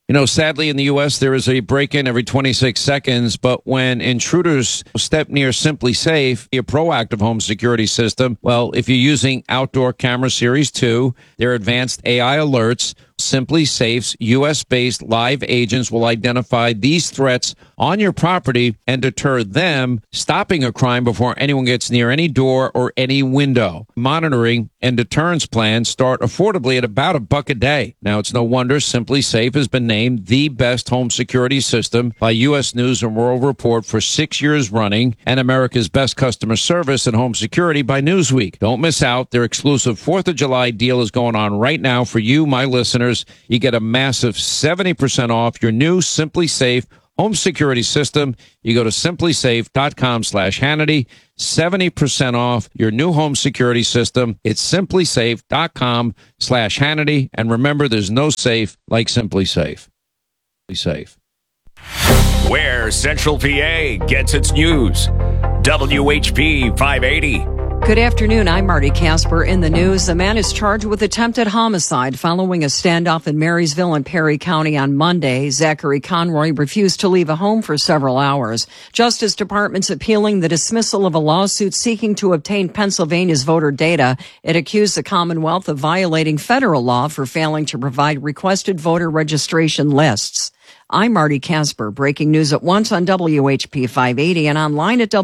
You know, sadly, in the U.S., there is a break-in every 26 seconds, but when intruders step near Simply Safe, a proactive home security system, well, if you're using Outdoor Camera Series 2, their advanced AI alerts, Simply Safe's U.S.-based live agents will identify these threats on your property and deter them, stopping a crime before anyone gets near any door or any window. Monitoring and deterrence plans start affordably at about $1 a day. Now, it's no wonder Simply Safe has been named the best home security system by U.S. News and World Report for 6 years running, and America's best customer service and home security by Newsweek. Don't miss out. Their exclusive 4th of July deal is going on right now for you, my listeners. You get a massive 70% off your new Simply Safe home security system. You go to simplysafe.com/Hannity. 70% off your new home security system. It's simplysafe.com/Hannity. And remember, there's no safe like Simply Safe. Safe. Where Central PA gets its news. WHP 580. Good afternoon. I'm Marty Casper. In the news, a man is charged with attempted homicide following a standoff in Marysville and Perry County on Monday. Zachary Conroy refused to leave a home for several hours. Justice Department's appealing the dismissal of a lawsuit seeking to obtain Pennsylvania's voter data. It accused the Commonwealth of violating federal law for failing to provide requested voter registration lists. I'm Marty Casper. Breaking news at once on WHP 580 and online at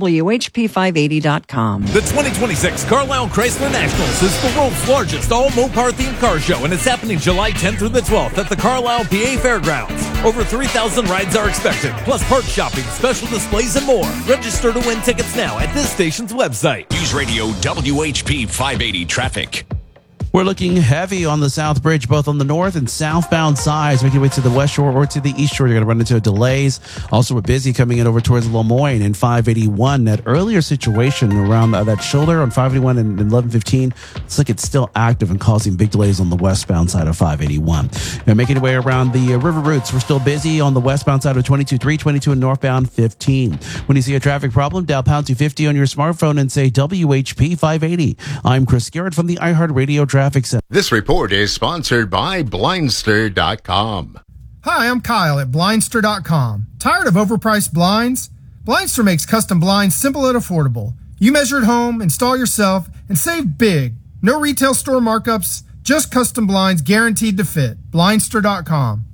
WHP580.com. The 2026 Carlisle Chrysler Nationals is the world's largest all-Mopar-themed car show, and it's happening July 10th through the 12th at the Carlisle, PA Fairgrounds. Over 3,000 rides are expected, plus park shopping, special displays, and more. Register to win tickets now at this station's website. News Radio WHP 580 traffic. We're looking heavy on the South Bridge, both on the north and southbound sides. Making your way to the west shore or to the east shore, you're going to run into delays. Also, we're busy coming in over towards Lemoyne in 581. That earlier situation around that shoulder on 581 and 1115, it's like it's still active and causing big delays on the westbound side of 581. Now, making your way around the river routes, we're still busy on the westbound side of 22-3, 22 and northbound 15. When you see a traffic problem, dial pound 250 on your smartphone and say WHP 580. I'm Chris Garrett from the iHeartRadio Traffic Center. This report is sponsored by Blindster.com. Hi, I'm Kyle at Blindster.com. Tired of overpriced blinds? Blindster makes custom blinds simple and affordable. You measure at home, install yourself, and save big. No retail store markups, just custom blinds guaranteed to fit. Blindster.com.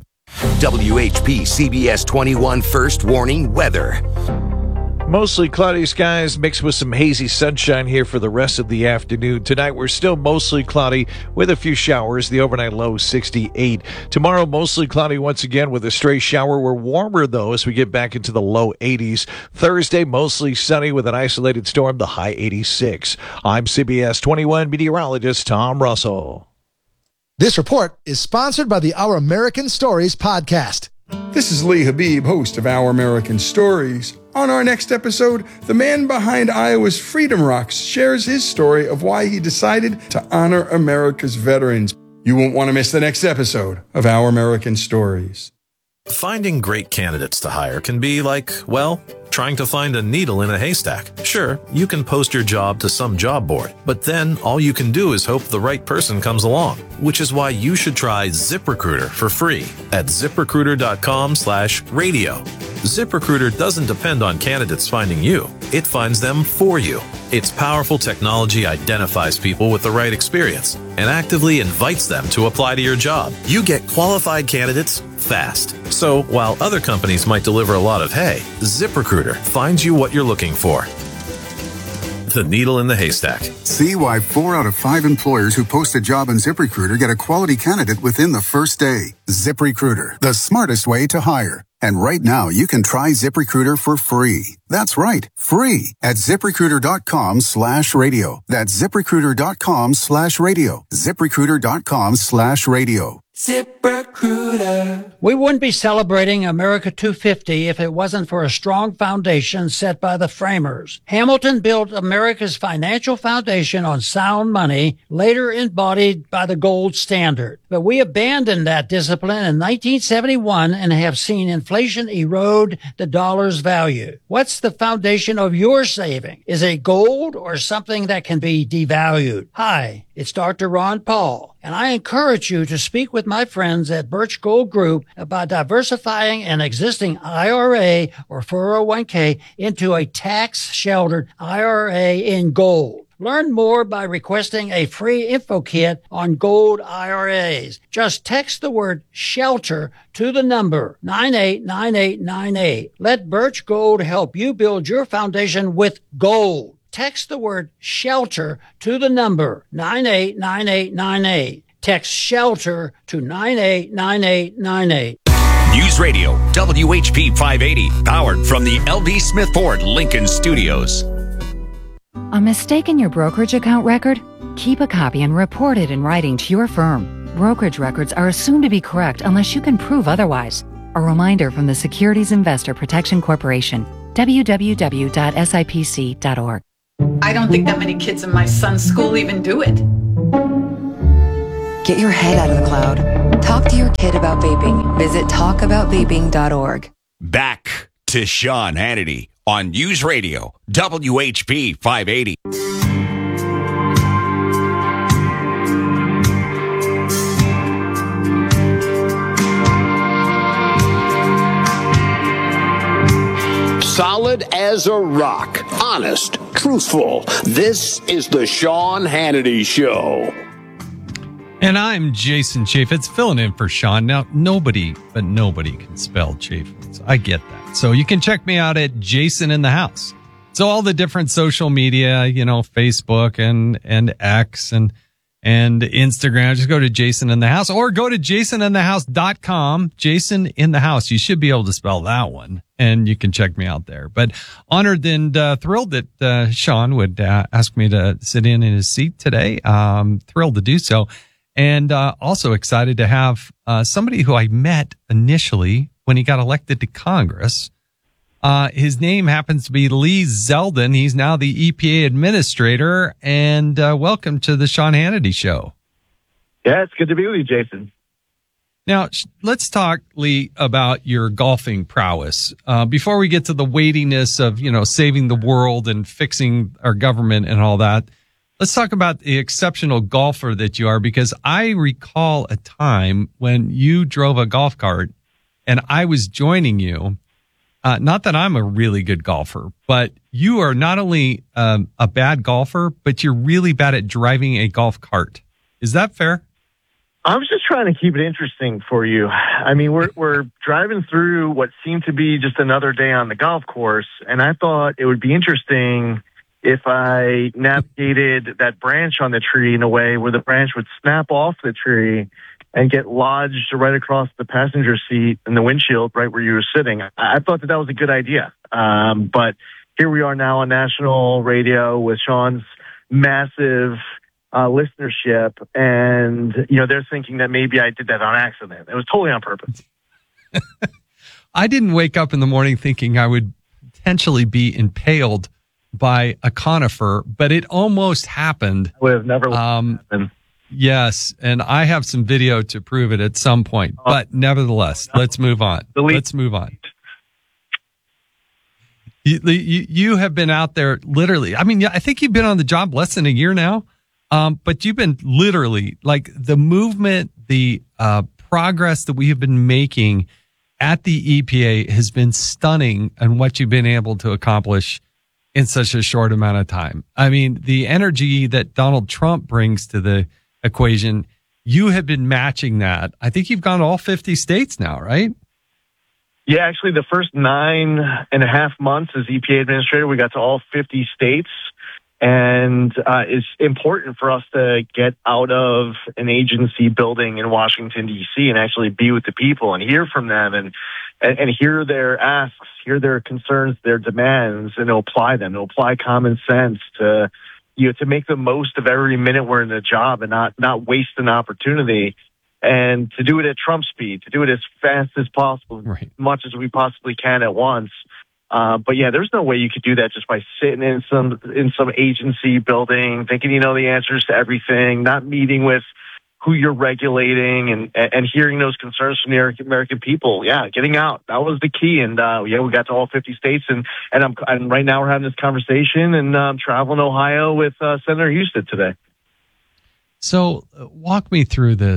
WHP CBS 21 First Warning Weather. Mostly cloudy skies mixed with some hazy sunshine here for the rest of the afternoon. Tonight, we're still mostly cloudy with a few showers. The overnight low 68. Tomorrow, mostly cloudy once again with a stray shower. We're warmer, though, as we get back into the low 80s. Thursday, mostly sunny with an isolated storm, the high 86. I'm CBS 21 meteorologist Tom Russell. This report is sponsored by the Our American Stories podcast. This is Lee Habib, host of Our American Stories. On our next episode, the man behind Iowa's Freedom Rocks shares his story of why he decided to honor America's veterans. You won't want to miss the next episode of Our American Stories. Finding great candidates to hire can be like, well, trying to find a needle in a haystack. Sure, you can post your job to some job board, but then all you can do is hope the right person comes along, which is why you should try ZipRecruiter for free at ZipRecruiter.com/radio. ZipRecruiter doesn't depend on candidates finding you. It finds them for you. Its powerful technology identifies people with the right experience and actively invites them to apply to your job. You get qualified candidates fast. So while other companies might deliver a lot of hay, ZipRecruiter finds you what you're looking for. The needle in the haystack. See why 4 out of 5 employers who post a job on ZipRecruiter get a quality candidate within the first day. ZipRecruiter, the smartest way to hire. And right now, you can try ZipRecruiter for free. That's right, free at ZipRecruiter.com/radio. That's ZipRecruiter.com/radio. ZipRecruiter.com/radio. ZipRecruiter. We wouldn't be celebrating America 250 if it wasn't for a strong foundation set by the framers. Hamilton built America's financial foundation on sound money, later embodied by the gold standard. But we abandoned that discipline in 1971 and have seen inflation erode the dollar's value. What's the foundation of your saving? Is it gold or something that can be devalued? Hi, it's Dr. Ron Paul, and I encourage you to speak with my friend friends at Birch Gold Group about diversifying an existing IRA or 401k into a tax-sheltered IRA in gold. Learn more by requesting a free info kit on gold IRAs. Just text the word SHELTER to the number 989898. Let Birch Gold help you build your foundation with gold. Text the word SHELTER to the number 989898. Text SHELTER to 989898. News Radio WHP 580, powered from the LD Smith Ford Lincoln Studios. A mistake in your brokerage account record? Keep a copy and report it in writing to your firm. Brokerage records are assumed to be correct unless you can prove otherwise. A reminder from the Securities Investor Protection Corporation, www.sipc.org. I don't think that many kids in my son's school even do it. Get your head out of the cloud. Talk to your kid about vaping. Visit talkaboutvaping.org. Back to Sean Hannity on News Radio WHP 580. Solid as a rock, honest, truthful. This is the Sean Hannity Show. And I'm Jason Chaffetz, filling in for Sean. Now, nobody can spell Chaffetz. I get that. So you can check me out at Jason in the House. So all the different social media, Facebook and X and Instagram, just go to Jason in the House or go to jasoninthehouse.com. Jason in the House. You should be able to spell that one, and you can check me out there. But honored and thrilled that Sean would ask me to sit in his seat today. Thrilled to do so. And also excited to have somebody who I met initially when he got elected to Congress. His name happens to be Lee Zeldin. He's now the EPA administrator. And welcome to the Sean Hannity Show. Yeah, it's good to be with you, Jason. Now, let's talk, Lee, about your golfing prowess. Before we get to the weightiness of, saving the world and fixing our government and all that, let's talk about the exceptional golfer that you are, because I recall a time when you drove a golf cart and I was joining you. Not that I'm a really good golfer, but you are not only a bad golfer, but you're really bad at driving a golf cart. Is that fair? I was just trying to keep it interesting for you. I mean, we're driving through what seemed to be just another day on the golf course, and I thought it would be interesting if I navigated that branch on the tree in a way where the branch would snap off the tree and get lodged right across the passenger seat in the windshield right where you were sitting. I thought that was a good idea. But here we are now on national radio with Sean's massive listenership, and they're thinking that maybe I did that on accident. It was totally on purpose. I didn't wake up in the morning thinking I would potentially be impaled by a conifer, but it almost happened. I would have never happened. Yes, and I have some video to prove it at some point. But nevertheless, let's move on. Let's move on. You have been out there literally. I mean, I think you've been on the job less than a year now, but you've been literally, like, the movement, the progress that we have been making at the EPA has been stunning, and what you've been able to accomplish in such a short amount of time. I mean, the energy that Donald Trump brings to the equation, you have been matching that. I think you've gone to all 50 states now, right? Yeah, actually the first 9.5 months as EPA administrator, we got to all 50 states. And it's important for us to get out of an agency building in Washington, D.C. and actually be with the people and hear from them and hear their asks, hear their concerns, their demands, and apply them, to apply common sense to make the most of every minute we're in the job and not waste an opportunity, and to do it at Trump speed, to do it as fast as possible, right, as much as we possibly can at once. But yeah, there's no way you could do that just by sitting in some agency building, thinking you know the answers to everything, not meeting with who you're regulating and hearing those concerns from the American people. Yeah, getting out. That was the key. And we got to all 50 states. And right now we're having this conversation, and I'm traveling to Ohio with Senator Husted today. So walk me through this.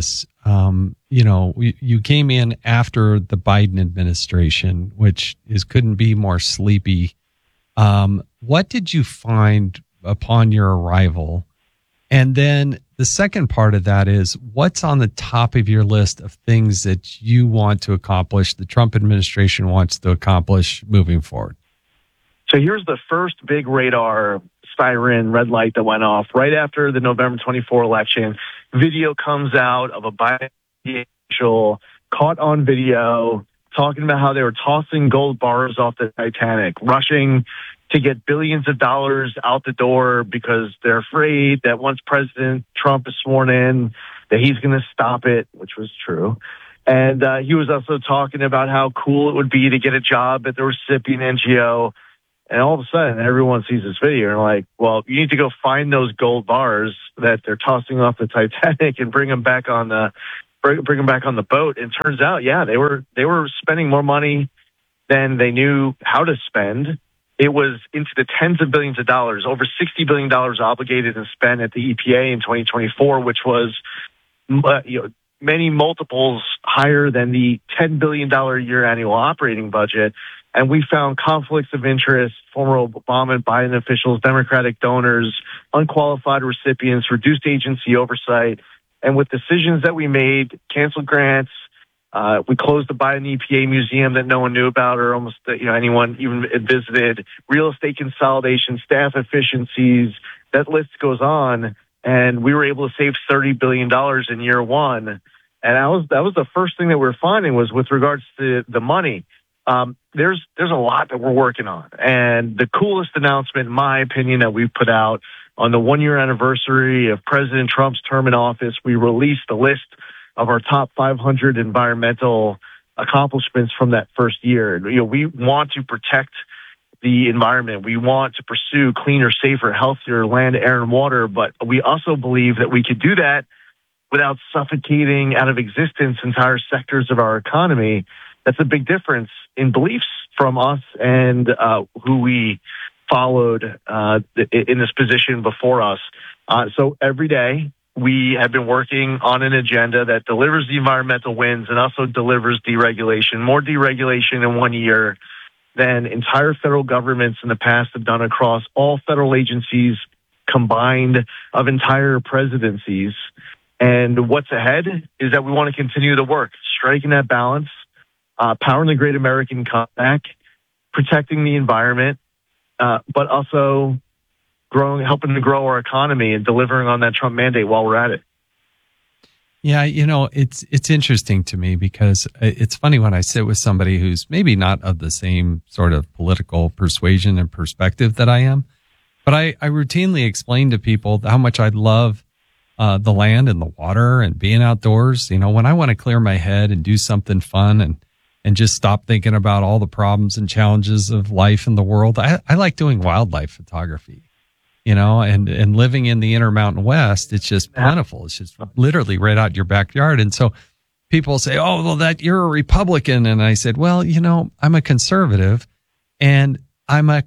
You came in after the Biden administration, which couldn't be more sleepy. What did you find upon your arrival? And then the second part of that is, what's on the top of your list of things that you want to accomplish, the Trump administration wants to accomplish moving forward? So here's the first big radar siren red light that went off right after the November 24 election. Video comes out of a Biden official caught on video talking about how they were tossing gold bars off the Titanic, rushing to get billions of dollars out the door because they're afraid that once President Trump is sworn in, that he's going to stop it, which was true. And he was also talking about how cool it would be to get a job at the recipient NGO. And all of a sudden, everyone sees this video and like, well, you need to go find those gold bars that they're tossing off the Titanic and bring them back on the boat. And turns out, yeah, they were spending more money than they knew how to spend. It was into the tens of billions of dollars, over $60 billion obligated and spent at the EPA in 2024, which was many multiples higher than the $10 billion a year annual operating budget. And we found conflicts of interest, former Obama and Biden officials, Democratic donors, unqualified recipients, reduced agency oversight. And with decisions that we made, canceled grants, we closed the Biden EPA museum that no one knew about or almost anyone even visited, real estate consolidation, staff efficiencies, that list goes on. And we were able to save $30 billion in year one. And that was the first thing that we were finding was with regards to the money. There's a lot that we're working on. And the coolest announcement, in my opinion, that we've put out on the 1-year anniversary of President Trump's term in office, we released a list of our top 500 environmental accomplishments from that first year. We want to protect the environment. We want to pursue cleaner, safer, healthier land, air, and water. But we also believe that we could do that without suffocating out of existence entire sectors of our economy. That's a big difference in beliefs from us and who we followed in this position before us. So every day we have been working on an agenda that delivers the environmental wins and also delivers deregulation, more deregulation in 1 year than entire federal governments in the past have done across all federal agencies combined of entire presidencies. And what's ahead is that we want to continue the work, striking that balance, powering the Great American Comeback, protecting the environment, but also helping to grow our economy and delivering on that Trump mandate while we're at it. Yeah, it's interesting to me because it's funny when I sit with somebody who's maybe not of the same sort of political persuasion and perspective that I am, but I routinely explain to people how much I love the land and the water and being outdoors. When I want to clear my head and do something fun and just stop thinking about all the problems and challenges of life in the world, I like doing wildlife photography. And living in the Intermountain West, it's just plentiful. It's just literally right out your backyard. And so people say, oh, well, that you're a Republican. And I said, well, I'm a conservative and I'm a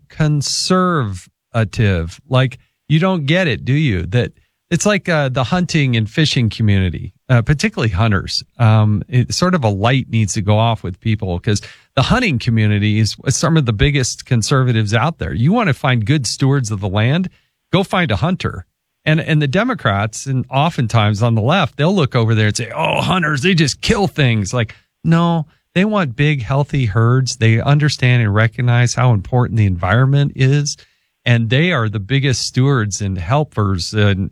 conservative. Like, you don't get it, do you? That it's like the hunting and fishing community, particularly hunters. It's sort of a light needs to go off with people because the hunting community is some of the biggest conservatives out there. You want to find good stewards of the land, go find a hunter. And the Democrats, and oftentimes on the left, they'll look over there and say, oh, hunters, they just kill things. Like, no, they want big, healthy herds. They understand and recognize how important the environment is. And they are the biggest stewards and helpers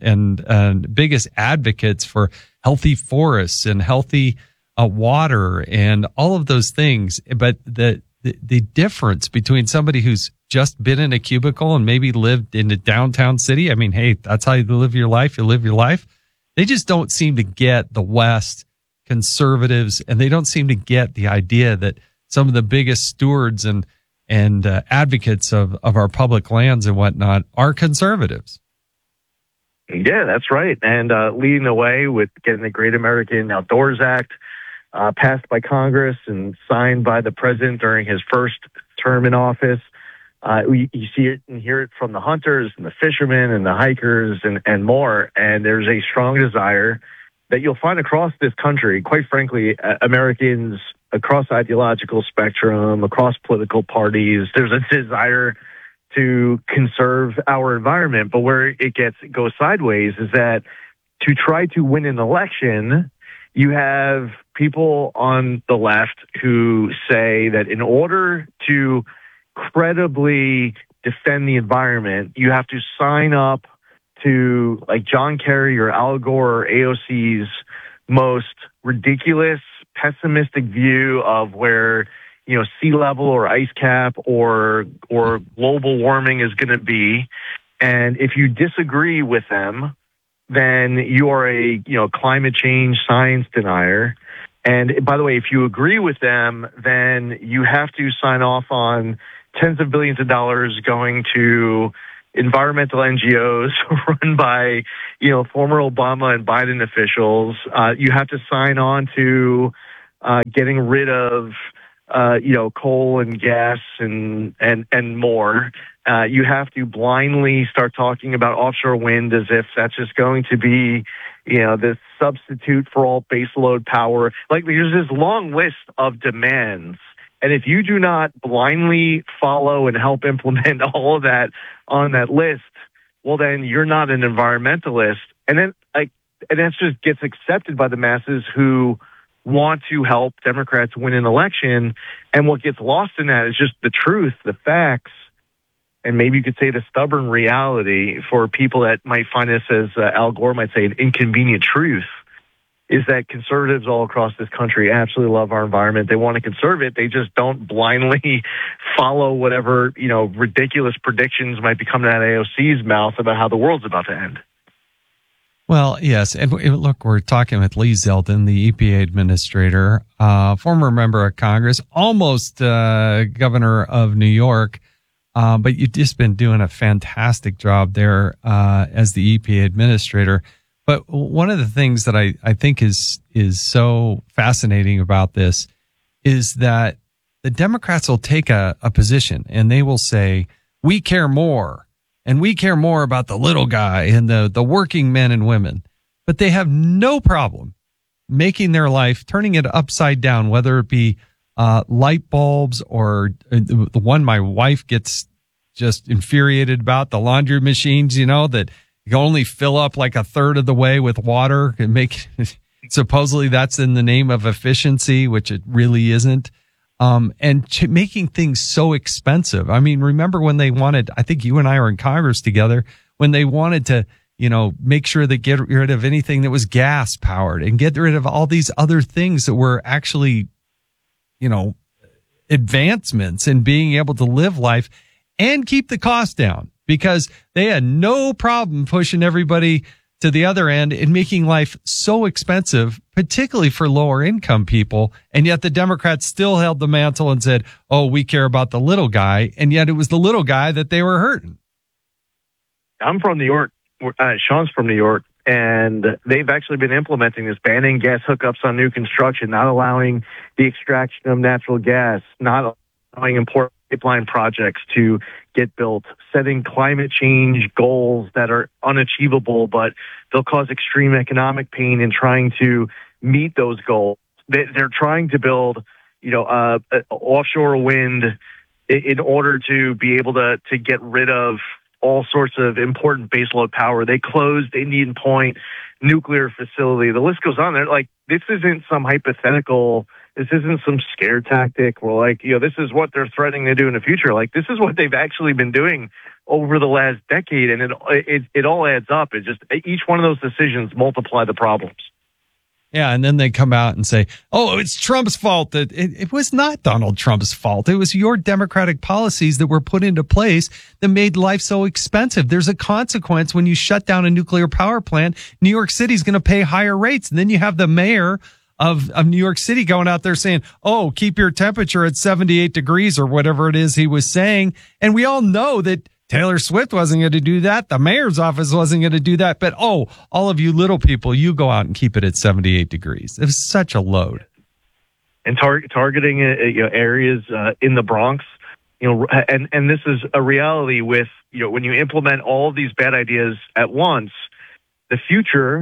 and biggest advocates for healthy forests and healthy water and all of those things. But the difference between somebody who's just been in a cubicle and maybe lived in a downtown city, I mean, hey, that's how you live your life. You live your life. They just don't seem to get the West conservatives, and they don't seem to get the idea that some of the biggest stewards and advocates of our public lands and whatnot are conservatives. Yeah, that's right. And leading the way with getting the Great American Outdoors Act passed by Congress and signed by the president during his first term in office. You see it and hear it from the hunters and the fishermen and the hikers and more. And there's a strong desire that you'll find across this country, quite frankly, Americans across ideological spectrum, across political parties, there's a desire to conserve our environment. But where it goes sideways is that to try to win an election, you have people on the left who say that in order to credibly defend the environment, you have to sign up to like John Kerry or Al Gore or AOC's most ridiculous, pessimistic view of where, sea level or ice cap or global warming is going to be. And if you disagree with them, then you are a, climate change science denier. And by the way, if you agree with them, then you have to sign off on tens of billions of dollars going to environmental NGOs run by, former Obama and Biden officials. You have to sign on to getting rid of, coal and gas and more. You have to blindly start talking about offshore wind as if that's just going to be, this substitute for all baseload power. Like there's this long list of demands. And if you do not blindly follow and help implement all of that on that list, well, then you're not an environmentalist. And then that just gets accepted by the masses who want to help Democrats win an election. And what gets lost in that is just the truth, the facts, and maybe you could say the stubborn reality for people that might find this, as Al Gore might say, an inconvenient truth, is that conservatives all across this country absolutely love our environment. They want to conserve it. They just don't blindly follow whatever, ridiculous predictions might be coming out of AOC's mouth about how the world's about to end. Well, yes. And look, we're talking with Lee Zeldin, the EPA administrator, former member of Congress, almost governor of New York. But you've just been doing a fantastic job there as the EPA administrator. But one of the things that I think is so fascinating about this is that the Democrats will take a position and they will say, we care more, and we care more about the little guy and the working men and women. But they have no problem making their life, turning it upside down, whether it be light bulbs or the one my wife gets just infuriated about, the laundry machines, that you can only fill up like a third of the way with water and supposedly that's in the name of efficiency, which it really isn't. And making things so expensive. I mean, remember when they wanted, I think you and I were in Congress together, when they wanted to, make sure they get rid of anything that was gas powered and get rid of all these other things that were actually, advancements in being able to live life and keep the cost down, because they had no problem pushing everybody to the other end and making life so expensive, particularly for lower income people. And yet the Democrats still held the mantle and said, oh, we care about the little guy. And yet it was the little guy that they were hurting. I'm from New York. Sean's from New York. And they've actually been implementing this, banning gas hookups on new construction, not allowing the extraction of natural gas, not allowing important pipeline projects to get built, setting climate change goals that are unachievable, but they'll cause extreme economic pain in trying to meet those goals. They're trying to build, offshore wind in order to be able to get rid of all sorts of important baseload power. They closed Indian Point nuclear facility. The list goes on. They're like, this isn't some hypothetical. This isn't some scare tactic. We're like, this is what they're threatening to do in the future. Like, this is what they've actually been doing over the last decade, and it all adds up. It just, each one of those decisions multiply the problems. Yeah, and then they come out and say, oh, it's Trump's fault. That it was not Donald Trump's fault. It was your Democratic policies that were put into place that made life so expensive. There's a consequence when you shut down a nuclear power plant. New York City's going to pay higher rates. And then you have the mayor of New York City going out there saying, oh, keep your temperature at 78 degrees or whatever it is he was saying. And we all know that Taylor Swift wasn't going to do that. The mayor's office wasn't going to do that. But, all of you little people, you go out and keep it at 78 degrees. It was such a load. And targeting areas in the Bronx, and this is a reality with, when you implement all of these bad ideas at once, the future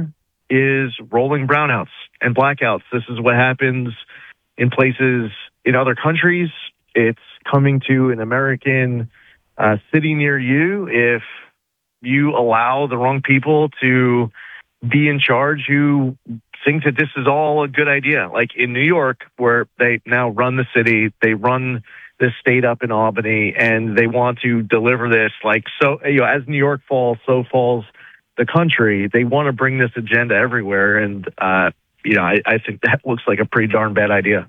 is rolling brownouts and blackouts. This is what happens in places in other countries. It's coming to an American city near you if you allow the wrong people to be in charge who think that this is all a good idea. Like in New York, where they now run the city, they run this state up in Albany, and they want to deliver this as New York falls, so falls the country. They want to bring this agenda everywhere, and I think that looks like a pretty darn bad idea.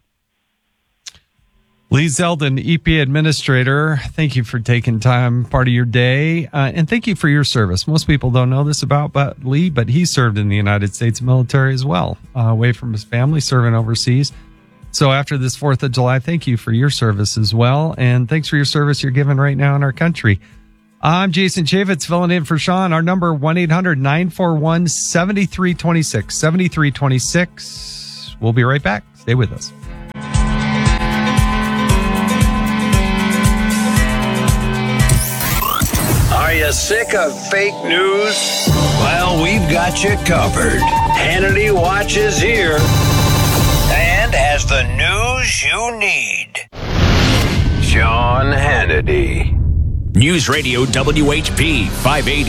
Lee Zeldin, EPA Administrator, thank you for taking time, part of your day, and thank you for your service. Most people don't know this about Lee, but he served in the United States military as well, away from his family, serving overseas. So after this 4th of July, thank you for your service as well, and thanks for your service you're giving right now in our country. I'm Jason Chaffetz, filling in for Sean. Our number, 1-800-941-7326, 7326. We'll be right back. Stay with us. Are you sick of fake news? Well, we've got you covered. Hannity Watch is here and has the news you need. Sean Hannity. News Radio WHP 580.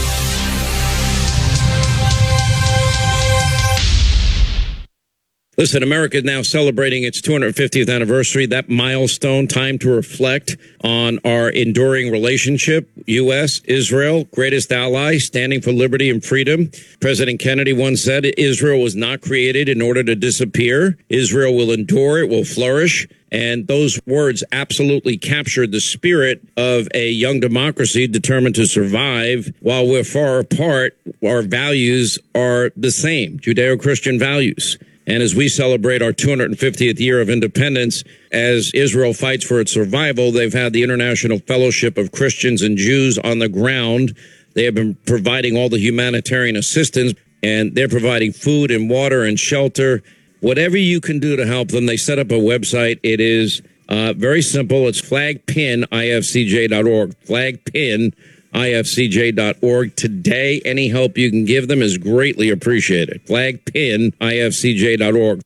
Listen, America is now celebrating its 250th anniversary, that milestone, time to reflect on our enduring relationship. U.S., Israel, greatest ally, standing for liberty and freedom. President Kennedy once said, Israel was not created in order to disappear. Israel will endure, it will flourish. And those words absolutely captured the spirit of a young democracy determined to survive. While we're far apart, our values are the same, Judeo-Christian values. And as we celebrate our 250th year of independence, as Israel fights for its survival, they've had the International Fellowship of Christians and Jews on the ground. They have been providing all the humanitarian assistance, and they're providing food and water and shelter. Whatever you can do to help them, they set up a website. It is very simple. It's flagpinifcj.org, flagpinifcj.org. Today, any help you can give them is greatly appreciated. flagpinifcj.org.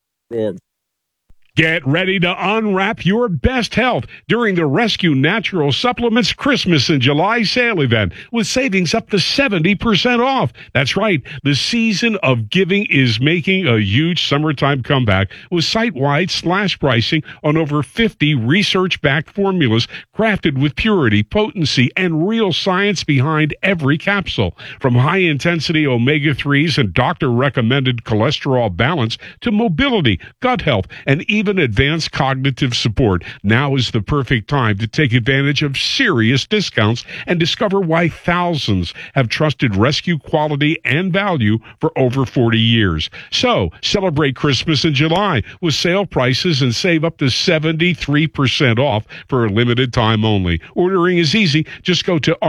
Get ready to unwrap your best health during the Rescue Natural Supplements Christmas and July sale event with savings up to 70% off. That's right. The season of giving is making a huge summertime comeback with site-wide slash pricing on over 50 research-backed formulas crafted with purity, potency, and real science behind every capsule. From high-intensity omega-3s and doctor-recommended cholesterol balance to mobility, gut health, and even advanced cognitive support. Now is the perfect time to take advantage of serious discounts and discover why thousands have trusted Rescue quality and value for over 40 years. So, celebrate Christmas in July with sale prices and save up to 73% off for a limited time only. Ordering is easy. Just go to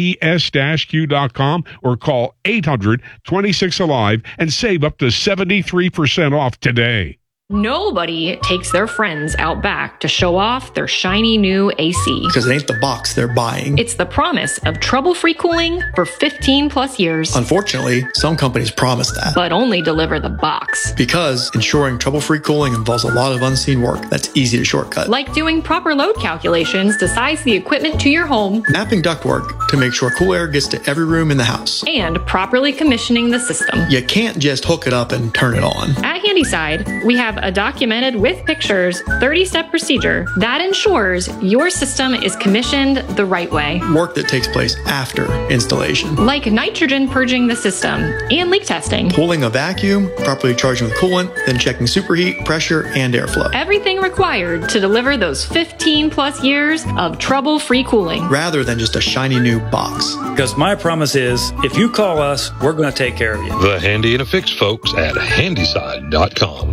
res-q.com or call 800-26-ALIVE and save up to 73% off today. Nobody takes their friends out back to show off their shiny new AC. Because it ain't the box they're buying. It's the promise of trouble-free cooling for 15 plus years. Unfortunately, some companies promise that. But only deliver the box. Because ensuring trouble-free cooling involves a lot of unseen work that's easy to shortcut. Like doing proper load calculations to size the equipment to your home. Mapping ductwork to make sure cool air gets to every room in the house. And properly commissioning the system. You can't just hook it up and turn it on. At Handyside, we have a documented with pictures 30-step procedure that ensures your system is commissioned the right way. Work that takes place after installation. Like nitrogen purging the system and leak testing. Pulling a vacuum, properly charging with coolant, then checking superheat, pressure, and airflow. Everything required to deliver those 15 plus years of trouble-free cooling. Rather than just a shiny new box. Because my promise is, if you call us, we're going to take care of you. The Handy and a Fix folks at Handyside.com. Happy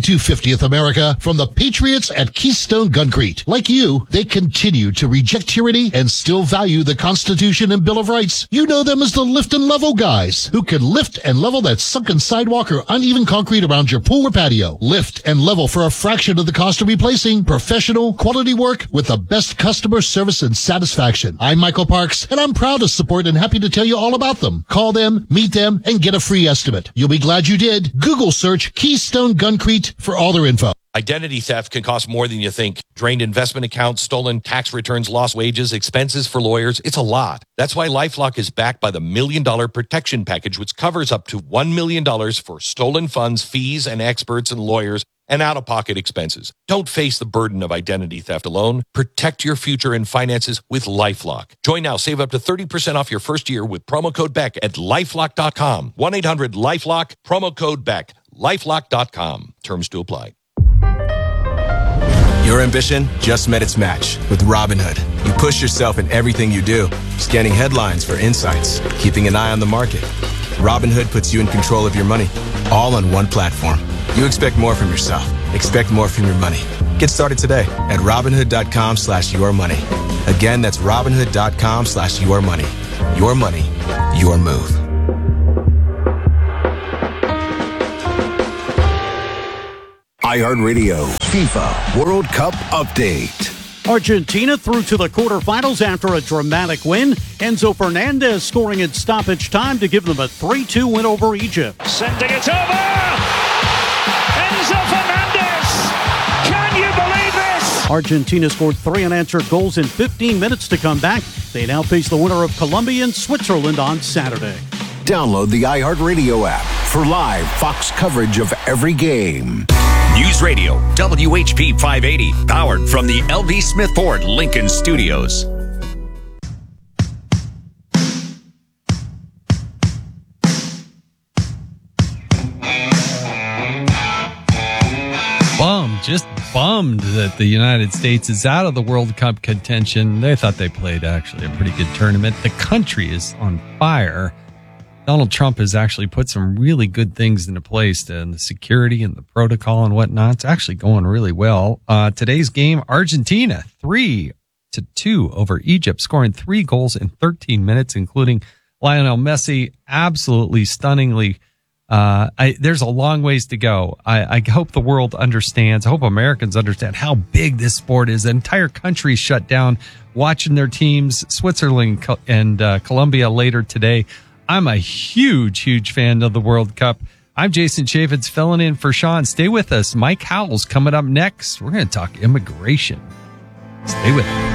250th America from the Patriots at Keystone Guncrete. Like you, they continue to reject tyranny and still value the Constitution and Bill of Rights. You know them as the lift and level guys who can lift and level that sunken sidewalk or uneven concrete around your pool or patio. Lift and level for a fraction of the cost of replacing. Professional, quality work with the best customer service and satisfaction. I'm Michael Parks, and I'm proud to support and happy to tell you all about them. Call them, meet them, and get a free estimate. You'll be glad you did. Google search Keystone Guncrete for all their info. Identity theft can cost more than you think. Drained investment accounts, stolen tax returns, lost wages, expenses for lawyers. It's a lot. That's why LifeLock is backed by the $1 Million Protection Package, which covers up to $1 million for stolen funds, fees, and experts and lawyers, and out-of-pocket expenses. Don't face the burden of identity theft alone. Protect your future and finances with LifeLock. Join now. Save up to 30% off your first year with promo code BECK at LifeLock.com. 1-800-LifeLock, promo code BECK. LifeLock.com. Terms to apply. Your ambition just met its match with Robinhood. You push yourself in everything you do, scanning headlines for insights, keeping an eye on the market. Robinhood puts you in control of your money, all on one platform. You expect more from yourself. Expect more from your money. Get started today at Robinhood.com/yourmoney. Again, that's Robinhood.com/yourmoney. Your money, your move. iHeartRadio FIFA World Cup Update. Argentina through to the quarterfinals after a dramatic win. Enzo Fernandez scoring in stoppage time to give them a 3-2 win over Egypt. Sending it over! Enzo Fernandez! Can you believe this? Argentina scored 3 unanswered goals in 15 minutes to come back. They now face the winner of Colombia and Switzerland on Saturday. Download the iHeartRadio app for live Fox coverage of every game. News Radio, WHP 580, powered from the LV Smith Ford Lincoln Studios. Just bummed that the United States is out of the World Cup contention. They thought they played actually a pretty good tournament. The country is on fire. Donald Trump has actually put some really good things into place, and the security and the protocol and whatnot. It's actually going really well. Today's game, Argentina 3-2 over Egypt, scoring 3 goals in 13 minutes, including Lionel Messi. Absolutely stunningly. There's a long ways to go. I hope the world understands. I hope Americans understand how big this sport is. The entire country shut down watching their teams, Switzerland and Colombia later today. I'm a huge fan of the World Cup. I'm Jason Chaffetz filling in for Sean. Stay with us. Mike Howell's coming up next. We're going to talk immigration. Stay with us.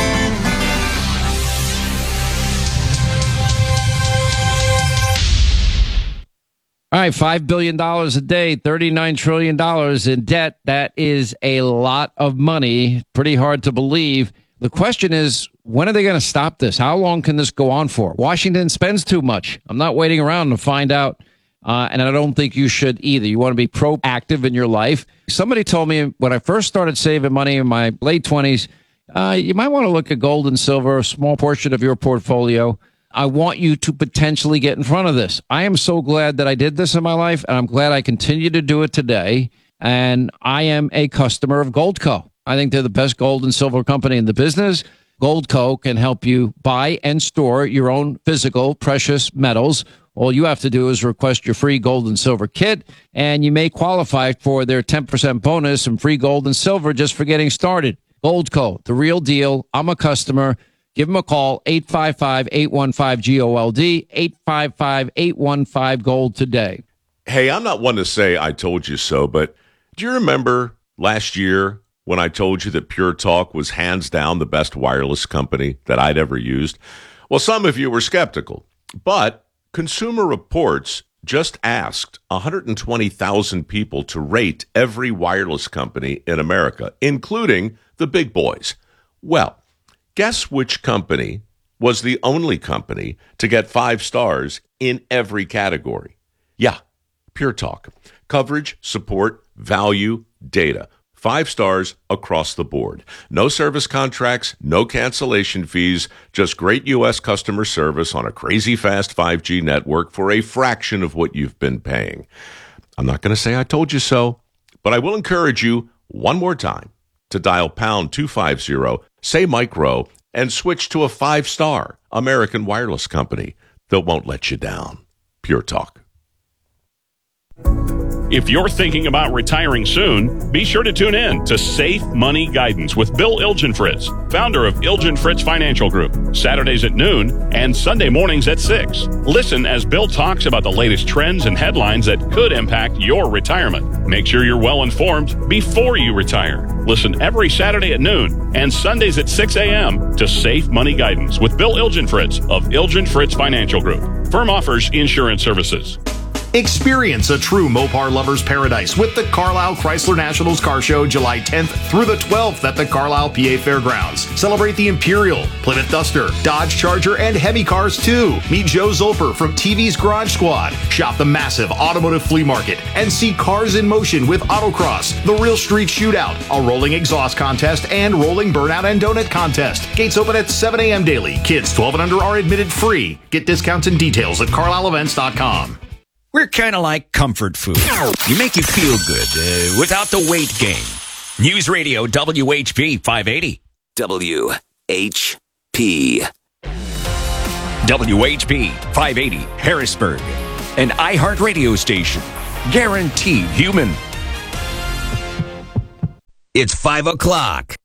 All right, $5 billion a day, $39 trillion in debt. That is a lot of money. Pretty hard to believe. The question is, when are they going to stop this? How long can this go on for? Washington spends too much. I'm not waiting around to find out, and I don't think you should either. You want to be proactive in your life. Somebody told me when I first started saving money in my late 20s, you might want to look at gold and silver, a small portion of your portfolio. I want you to potentially get in front of this. I am so glad that I did this in my life, and I'm glad I continue to do it today. And I am a customer of Goldco. I think they're the best gold and silver company in the business. Goldco can help you buy and store your own physical precious metals. All you have to do is request your free gold and silver kit, and you may qualify for their 10% bonus and free gold and silver just for getting started. Goldco, the real deal. I'm a customer. Give them a call, 855-815-GOLD, 855-815-GOLD today. Hey, I'm not one to say I told you so, but do you remember last year when I told you that Pure Talk was hands down the best wireless company that I'd ever used? Well, some of you were skeptical, but Consumer Reports just asked 120,000 people to rate every wireless company in America, including the big boys. Well, guess which company was the only company to get 5 stars in every category? Yeah, Pure Talk. Coverage, support, value, data. 5 stars across the board. No service contracts, no cancellation fees, just great U.S. customer service on a crazy fast 5G network for a fraction of what you've been paying. I'm not going to say I told you so, But I will encourage you one more time to dial pound 250, say Micro, and switch to a 5-star American wireless company that won't let you down. Pure Talk. If you're thinking about retiring soon, be sure to tune in to Safe Money Guidance with Bill Ilgenfritz, founder of Ilgenfritz Financial Group, Saturdays at noon and Sunday mornings at 6. Listen as Bill talks about the latest trends and headlines that could impact your retirement. Make sure you're well informed before you retire. Listen every Saturday at noon and Sundays at 6 a.m. to Safe Money Guidance with Bill Ilgenfritz of Ilgenfritz Financial Group. Firm offers insurance services. Experience a true Mopar lover's paradise with the Carlisle Chrysler Nationals Car Show July 10th through the 12th at the Carlisle, PA Fairgrounds. Celebrate the Imperial, Plymouth Duster, Dodge Charger, and Hemi cars too. Meet Joe Zolper from TV's Garage Squad. Shop the massive automotive flea market and see cars in motion with Autocross, the Real Street Shootout, a rolling exhaust contest, and rolling burnout and donut contest. Gates open at 7 a.m. daily. Kids 12 and under are admitted free. Get discounts and details at CarlisleEvents.com. We're kind of like comfort food. You make you feel good without the weight gain. News Radio WHP 580. WHP. WHP 580 Harrisburg. An iHeart radio station. Guaranteed human. It's 5 o'clock.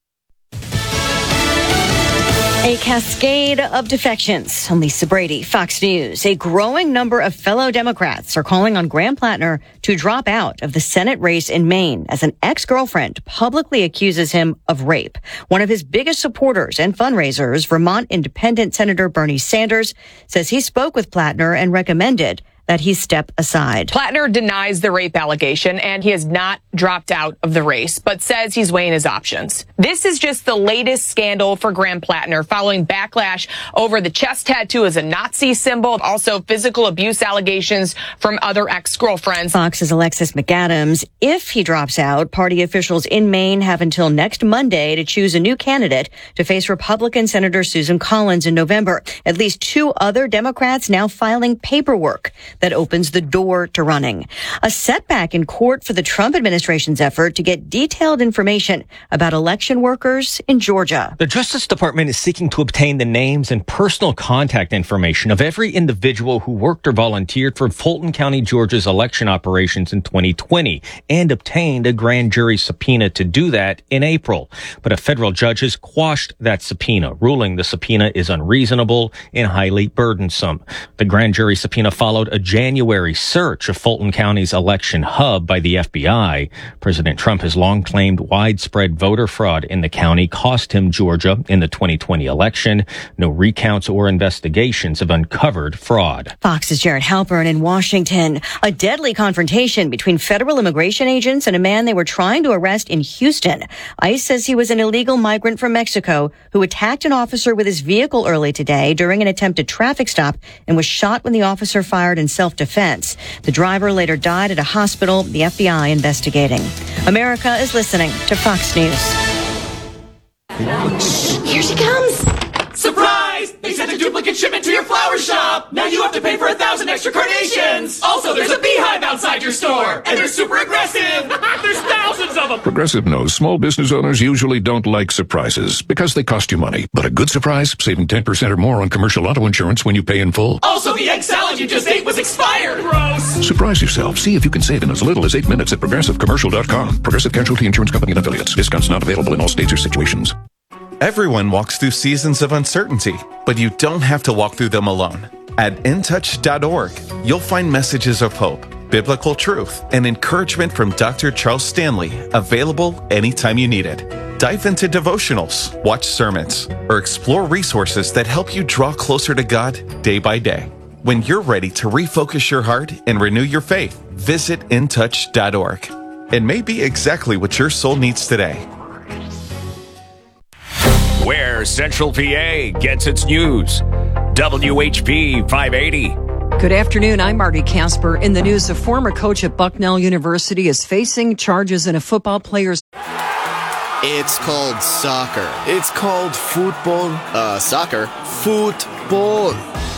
A cascade of defections. I'm Lisa Brady, Fox News. A growing number of fellow Democrats are calling on Graham Plattner to drop out of the Senate race in Maine as an ex-girlfriend publicly accuses him of rape. One of his biggest supporters and fundraisers, Vermont Independent Senator Bernie Sanders, says he spoke with Plattner and recommended that he step aside. Plattner denies the rape allegation, and he has not dropped out of the race, but says he's weighing his options. This is just the latest scandal for Graham Plattner, following backlash over the chest tattoo as a Nazi symbol, also physical abuse allegations from other ex-girlfriends. Fox's Alexis McAdams. If he drops out, party officials in Maine have until next Monday to choose a new candidate to face Republican Senator Susan Collins in November. At least 2 other Democrats now filing paperwork that opens the door to running. A setback in court for the Trump administration's effort to get detailed information about election workers in Georgia. The Justice Department is seeking to obtain the names and personal contact information of every individual who worked or volunteered for Fulton County, Georgia's election operations in 2020 and obtained a grand jury subpoena to do that in April. But a federal judge has quashed that subpoena, ruling the subpoena is unreasonable and highly burdensome. The grand jury subpoena followed a January search of Fulton County's election hub by the FBI. President Trump has long claimed widespread voter fraud in the county cost him Georgia in the 2020 election. No recounts or investigations have uncovered fraud. Fox's Jared Halpern in Washington. A deadly confrontation between federal immigration agents and a man they were trying to arrest in Houston. ICE says he was an illegal migrant from Mexico who attacked an officer with his vehicle early today during an attempted traffic stop and was shot when the officer fired in self-defense. The driver later died at a hospital, the FBI investigating. America is listening to Fox News. Here she comes! Surprise! They sent a duplicate shipment to your flower shop! Now you have to pay for 1,000 extra carnations! Also, there's a beehive outside your store! And they're super aggressive! There's thousands of them! Progressive knows small business owners usually don't like surprises because they cost you money. But a good surprise, saving 10% or more on commercial auto insurance when you pay in full. Also, the egg salad you just ate was expired! Gross! Surprise yourself. See if you can save in as little as 8 minutes at ProgressiveCommercial.com. Progressive Casualty Insurance Company and Affiliates. Discounts not available in all states or situations. Everyone walks through seasons of uncertainty, but you don't have to walk through them alone. At intouch.org, you'll find messages of hope, biblical truth, and encouragement from Dr. Charles Stanley, available anytime you need it. Dive into devotionals, watch sermons, or explore resources that help you draw closer to God day by day. When you're ready to refocus your heart and renew your faith, visit intouch.org. It may be exactly what your soul needs today. Where Central PA gets its news. WHP 580. Good afternoon. I'm Marty Casper. In the news, a former coach at Bucknell University is facing charges in a football player's... It's called soccer. It's called football. Soccer. Football.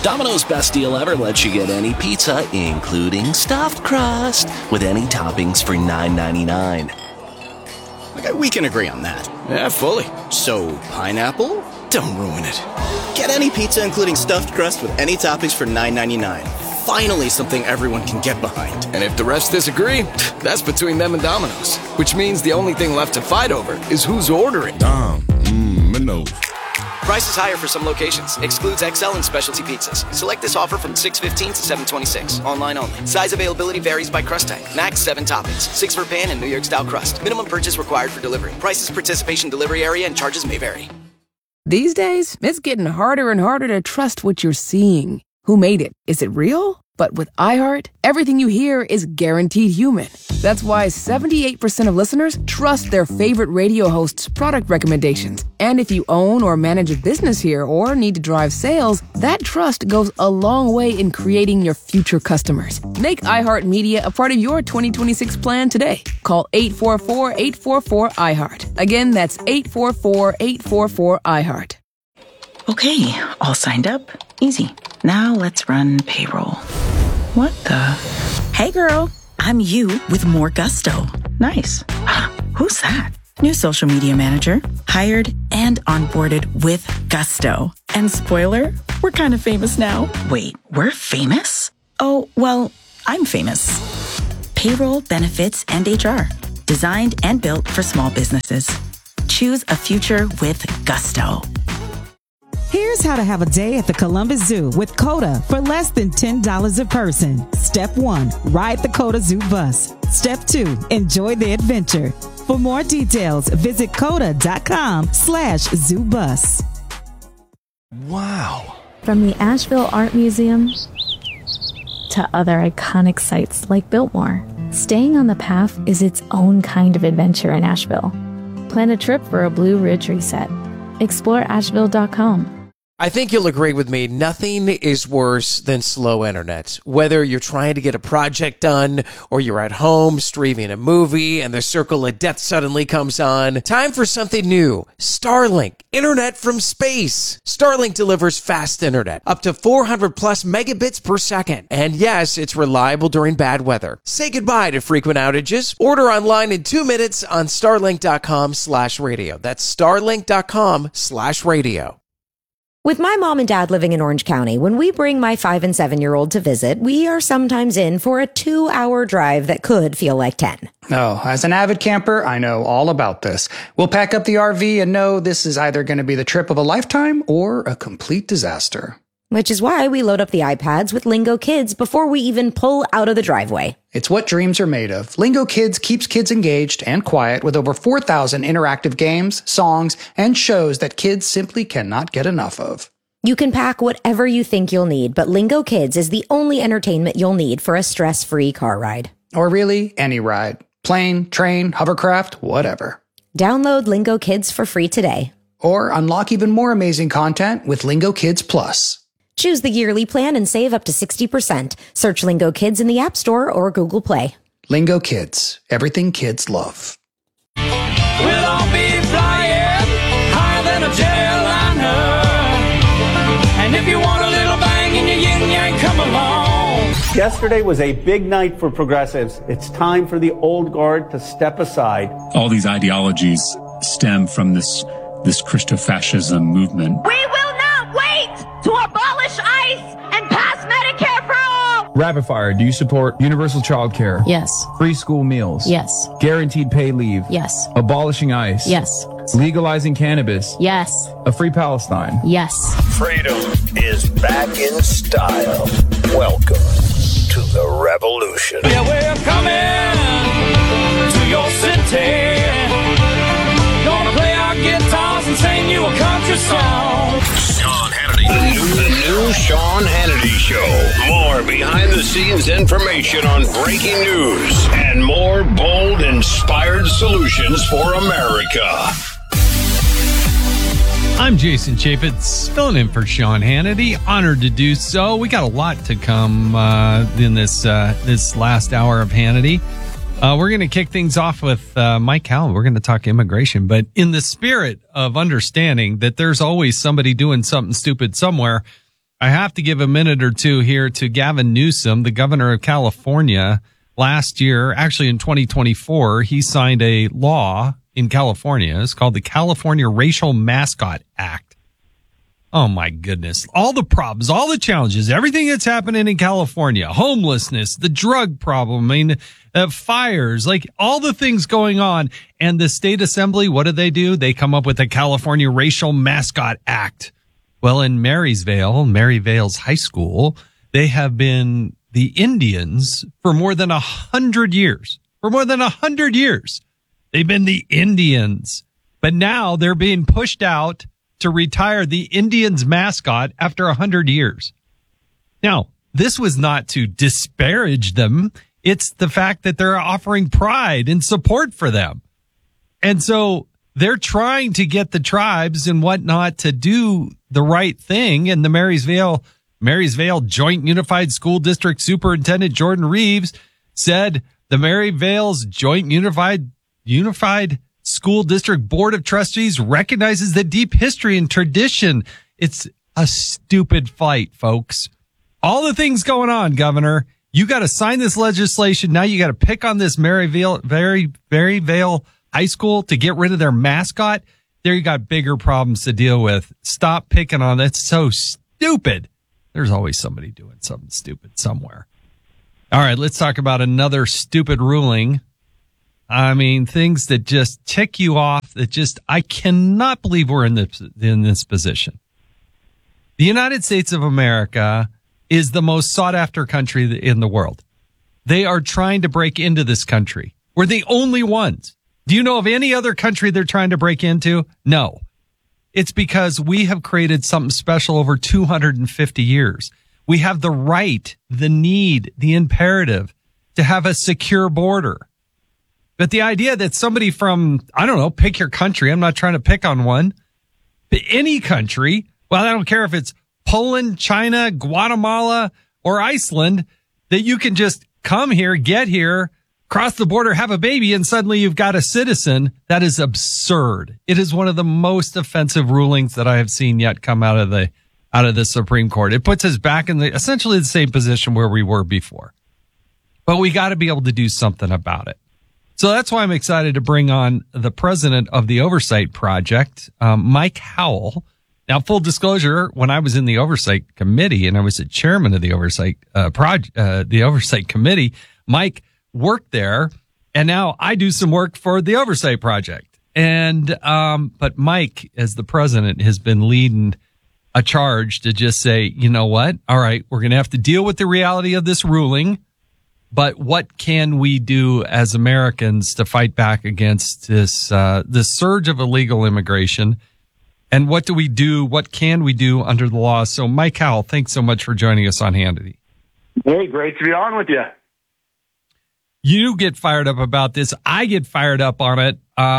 Domino's Best Deal Ever lets you get any pizza, including stuffed crust, with any toppings for $9.99. Okay, we can agree on that. Yeah, fully. So, pineapple? Don't ruin it. Get any pizza, including stuffed crust, with any toppings for $9.99. Finally, something everyone can get behind. And if the rest disagree, that's between them and Domino's. Which means the only thing left to fight over is who's ordering. No. Price is higher for some locations. Excludes XL and specialty pizzas. Select this offer from 6/15 to 7/26. Online only. Size availability varies by crust type. Max 7 toppings. 6 for pan and New York style crust. Minimum purchase required for delivery. Prices, participation, delivery area, and charges may vary. These days, it's getting harder and harder to trust what you're seeing. Who made it? Is it real? But with iHeart, everything you hear is guaranteed human. That's why 78% of listeners trust their favorite radio hosts' product recommendations. And if you own or manage a business here or need to drive sales, that trust goes a long way in creating your future customers. Make iHeart Media a part of your 2026 plan today. Call 844-844-iHeart. Again, that's 844-844-iHeart. Okay, all signed up. Easy. Now let's run payroll. What the? Hey girl, I'm you with more gusto. Nice. Who's that? New social media manager. Hired and onboarded with gusto. And spoiler, we're kind of famous now. Wait, we're famous? Oh, well, I'm famous. Payroll, benefits, and HR. Designed and built for small businesses. Choose a future with gusto. Here's how to have a day at the Columbus Zoo with CODA for less than $10 a person. Step 1, ride the CODA Zoo bus. Step 2, enjoy the adventure. For more details, visit coda.com/zoobus. Wow. From the Asheville Art Museum to other iconic sites like Biltmore, staying on the path is its own kind of adventure in Asheville. Plan a trip for a Blue Ridge reset. Explore Asheville.com. I think you'll agree with me. Nothing is worse than slow internet. Whether you're trying to get a project done or you're at home streaming a movie and the circle of death suddenly comes on. Time for something new. Starlink. Internet from space. Starlink delivers fast internet. Up to 400 plus megabits per second. And yes, it's reliable during bad weather. Say goodbye to frequent outages. Order online in 2 minutes on starlink.com/radio. That's starlink.com/radio. With my mom and dad living in Orange County, when we bring my 5 and 7-year-old to visit, we are sometimes in for a 2-hour drive that could feel like 10. Oh, as an avid camper, I know all about this. We'll pack up the RV and know this is either going to be the trip of a lifetime or a complete disaster. Which is why we load up the iPads with Lingo Kids before we even pull out of the driveway. It's what dreams are made of. Lingo Kids keeps kids engaged and quiet with over 4,000 interactive games, songs, and shows that kids simply cannot get enough of. You can pack whatever you think you'll need, but Lingo Kids is the only entertainment you'll need for a stress-free car ride. Or really, any ride. Plane, train, hovercraft, whatever. Download Lingo Kids for free today. Or unlock even more amazing content with Lingo Kids Plus. Choose the yearly plan and save up to 60%. Search Lingo Kids in the App Store or Google Play. Lingo Kids. Everything kids love. We'll all be flying higher than a jetliner. And if you want a little bang in your yin-yang, come along. Yesterday was a big night for progressives. It's time for the old guard to step aside. All these ideologies stem from this Christofascism movement. We will not wait to abolish ICE and pass Medicare for all. Rapid fire. Do you support universal child care? Yes. Free school meals? Yes. Guaranteed paid leave? Yes. Abolishing ICE? Yes. Legalizing cannabis? Yes. A free Palestine? Yes. Freedom is back in style. Welcome to the revolution. Yeah, we're coming to your city. Gonna play our guitars and sing you a country song. Sean Hannity. The new Sean Hannity Show. More behind-the-scenes information on breaking news and more bold, inspired solutions for America. I'm Jason Chaffetz, filling in for Sean Hannity. Honored to do so. We got a lot to come in this last hour of Hannity. We're going to kick things off with Mike Howell. We're going to talk immigration, but in the spirit of understanding that there's always somebody doing something stupid somewhere, I have to give a minute or two here to Gavin Newsom, the governor of California. Last year, actually in 2024, he signed a law in California. It's called the California Racial Mascot Act. Oh my goodness. All the problems, all the challenges, everything that's happening in California, homelessness, the drug problem, fires, like all the things going on. And the state assembly, what do? They come up with the California Racial Mascot Act. Well, in Marysvale, Mary Vale's high school, they have been the Indians for more than 100 years. For more than 100 years. They've been the Indians. But now they're being pushed out to retire the Indians mascot after 100 years. Now, this was not to disparage them. It's the fact that they're offering pride and support for them. And so they're trying to get the tribes and whatnot to do the right thing. And the Marysvale Joint Unified School District Superintendent Jordan Reeves said the Maryvale's Joint Unified School District Board of Trustees recognizes the deep history and tradition. It's a stupid fight, folks. All the things going on, Governor. You got to sign this legislation. Now you got to pick on this Maryvale High School to get rid of their mascot. There you got bigger problems to deal with. Stop picking on it. It's so stupid. There's always somebody doing something stupid somewhere. All right, let's talk about another stupid ruling. I mean, things that just tick you off, I cannot believe we're in this position. The United States of America is the most sought after country in the world. They are trying to break into this country. We're the only ones. Do you know of any other country they're trying to break into? No. It's because we have created something special over 250 years. We have the right, the need, the imperative to have a secure border. But the idea that somebody from, I don't know, pick your country. I'm not trying to pick on one, but any country. Well, I don't care if it's Poland, China, Guatemala, or Iceland, that you can just come here, get here, cross the border, have a baby, and suddenly you've got a citizen. That is absurd. It is one of the most offensive rulings that I have seen yet come out of the Supreme Court. It puts us back in essentially the same position where we were before. But we got to be able to do something about it. So that's why I'm excited to bring on the president of the Oversight Project, Mike Howell. Now, full disclosure, when I was in the Oversight Committee and I was the chairman of the Oversight Committee, Mike worked there, and now I do some work for the Oversight Project. And but Mike, as the president, has been leading a charge to just say, you know what? All right, we're going to have to deal with the reality of this ruling. But what can we do as Americans to fight back against this surge of illegal immigration? And what do we do? What can we do under the law? So, Mike Howell, thanks so much for joining us on Hannity. Hey, great to be on with you. You get fired up about this. I get fired up on it.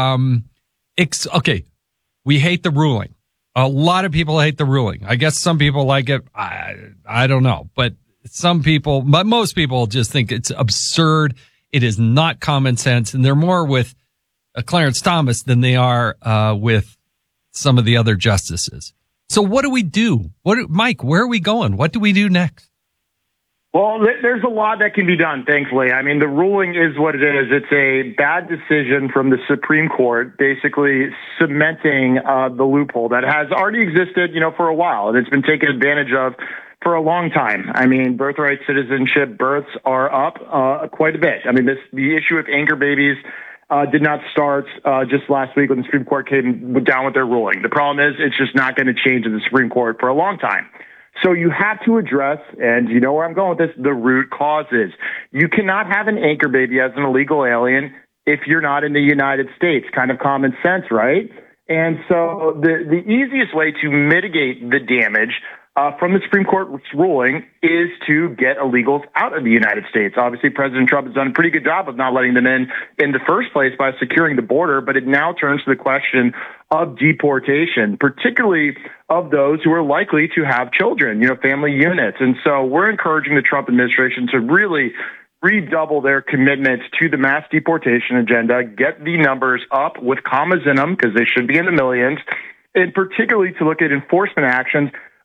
Okay, we hate the ruling. A lot of people hate the ruling. I guess some people like it. I don't know, but most people just think it's absurd. It is not common sense, and they're more with Clarence Thomas than they are with some of the other justices. So what do we do? Mike, where are we going? What do we do next? Well, there's a lot that can be done, thankfully. I mean, the ruling is what it is. It's a bad decision from the Supreme Court, basically cementing the loophole that has already existed, for a while, and it's been taken advantage of for a long time. I mean, birthright citizenship births are up quite a bit. I mean, the issue of anchor babies did not start just last week when the Supreme Court came down with their ruling. The problem is it's just not going to change in the Supreme Court for a long time. So you have to address, and you know where I'm going with this, the root causes. You cannot have an anchor baby as an illegal alien if you're not in the United States. Kind of common sense, right? And so the easiest way to mitigate the damage from the Supreme Court's ruling is to get illegals out of the United States. Obviously, President Trump has done a pretty good job of not letting them in the first place by securing the border, but it now turns to the question of deportation, particularly of those who are likely to have children, family units. And so we're encouraging the Trump administration to really redouble their commitment to the mass deportation agenda, get the numbers up with commas in them because they should be in the millions, and particularly to look at enforcement actions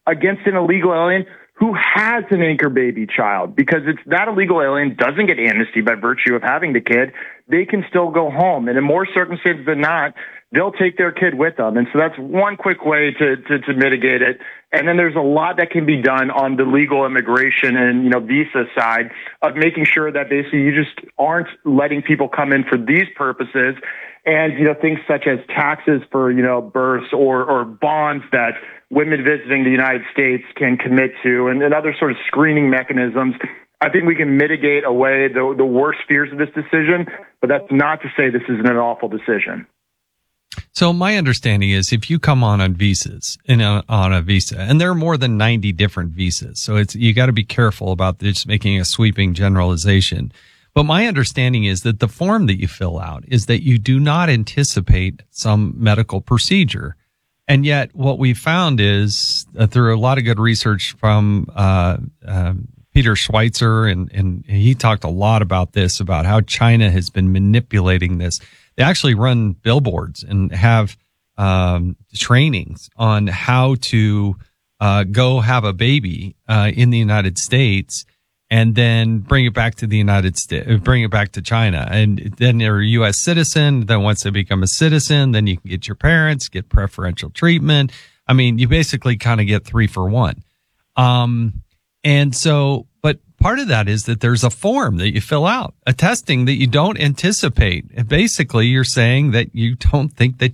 against an illegal alien who has an anchor baby child, because it's that illegal alien doesn't get amnesty by virtue of having the kid. They can still go home. And in more circumstances than not, they'll take their kid with them. And so that's one quick way to mitigate it. And then there's a lot that can be done on the legal immigration and, visa side of making sure that basically you just aren't letting people come in for these purposes. And, things such as taxes for, births or bonds that women visiting the United States can commit to, and other sort of screening mechanisms. I think we can mitigate away the worst fears of this decision, but that's not to say this isn't an awful decision. So my understanding is if you come on visas on a visa, and there are more than 90 different visas, so you got to be careful about just making a sweeping generalization. But my understanding is that the form that you fill out is that you do not anticipate some medical procedure. And yet what we found is through a lot of good research from Peter Schweitzer, and he talked a lot about this, about how China has been manipulating this. They actually run billboards and have trainings on how to go have a baby in the United States and then bring it back to the United States, bring it back to China. And then they're a U.S. citizen. Then once they become a citizen, then you can get your parents, get preferential treatment. I mean, you basically kind of get 3 for 1. And so, but part of that is that there's a form that you fill out, attesting that you don't anticipate. And basically, you're saying that you don't think that